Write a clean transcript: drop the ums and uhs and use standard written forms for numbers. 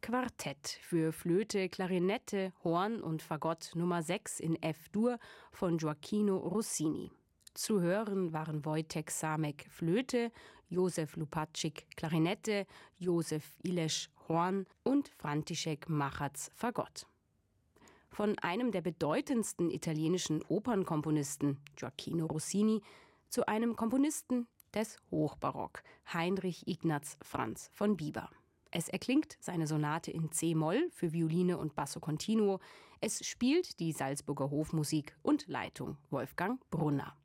Quartett für Flöte, Klarinette, Horn und Fagott Nummer 6 in F-Dur von Gioacchino Rossini. Zu hören waren Wojtek Samek Flöte, Josef Lupacik Klarinette, Josef Ilesch Horn und František Machatz Fagott. Von einem der bedeutendsten italienischen Opernkomponisten, Gioacchino Rossini, zu einem Komponisten des Hochbarock, Heinrich Ignaz Franz von Bieber. Es erklingt seine Sonate in C-Moll für Violine und Basso Continuo. Es spielt die Salzburger Hofmusik und Leitung Wolfgang Brunner.